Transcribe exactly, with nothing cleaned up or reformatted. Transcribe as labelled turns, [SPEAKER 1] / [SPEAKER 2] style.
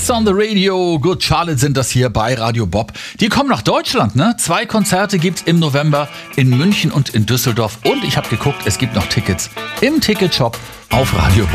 [SPEAKER 1] Hits on the Radio. Good Charlotte sind das hier bei Radio Bob. Die kommen nach Deutschland, ne? Zwei Konzerte gibt's im November in München und in Düsseldorf. Und ich habe geguckt, es gibt noch Tickets im Ticketshop auf Radio Bob.